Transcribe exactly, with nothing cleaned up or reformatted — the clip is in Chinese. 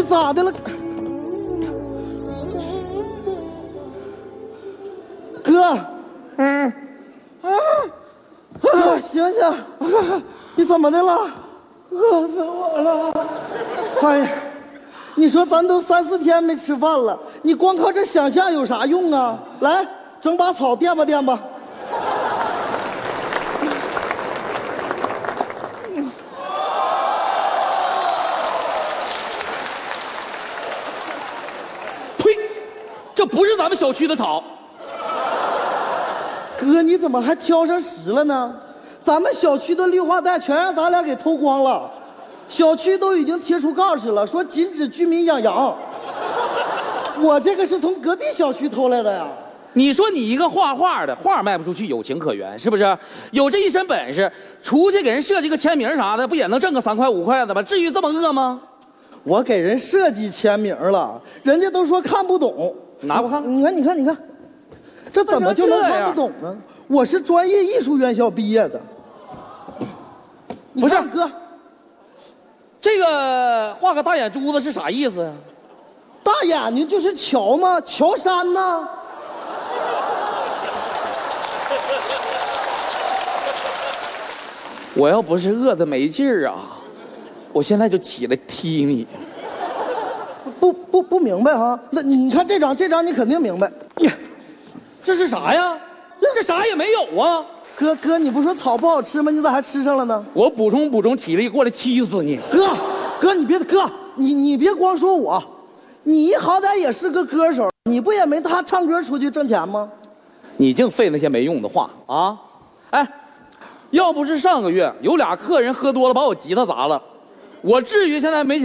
咋的了？哥，嗯，啊，哥，醒醒，你怎么的了？饿死我了！哎呀，你说咱都三四天没吃饭了，你光靠这想象有啥用啊？来，整把草垫吧垫吧。 呸！这不是咱们小区的草。 哥，你怎么还挑上食了呢？咱们小区的绿化带全让咱俩给偷光了，小区都已经贴出告示了，说禁止居民养羊。我这个是从隔壁小区偷来的呀。 你说你一个画画的，画卖不出去，有情可原，是不是？有这一身本事，出去给人设计个签名啥的，不也能挣个三块五块的吗？至于这么饿吗？ 我给人设计签名了，人家都说看不懂。 拿我看看， 你看，你看，你看，这怎么就能看不懂呢？我是专业艺术院校毕业的。 不是哥， 这个画个大眼珠子是啥意思呀？ 大眼睛就是乔吗？乔杉呢？ 我要不是饿得没劲儿啊，我现在就起来踢你。 不不不明白哈？那你看这张，这张你肯定明白。 呀，这是啥呀？这啥也没有啊！ 哥哥，你不说草不好吃吗？你咋还吃上了呢？ 我补充补充体力，过来踢死你！ 哥，哥你别哥，你你别光说我，你好歹也是个歌手，你不也没他唱歌出去挣钱吗？ 你净废那些没用的话啊！哎，要不是上个月有俩客人喝多了把我吉他砸了，我至于现在没